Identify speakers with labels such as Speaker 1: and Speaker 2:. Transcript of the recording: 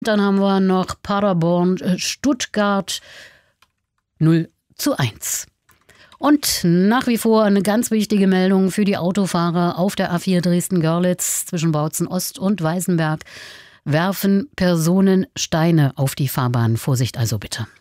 Speaker 1: Dann haben wir noch Paderborn, Stuttgart 0:1. Und nach wie vor eine ganz wichtige Meldung für die Autofahrer auf der A4 Dresden-Görlitz zwischen Bautzen Ost und Weißenberg. Werfen Personen Steine auf die Fahrbahn. Vorsicht also bitte.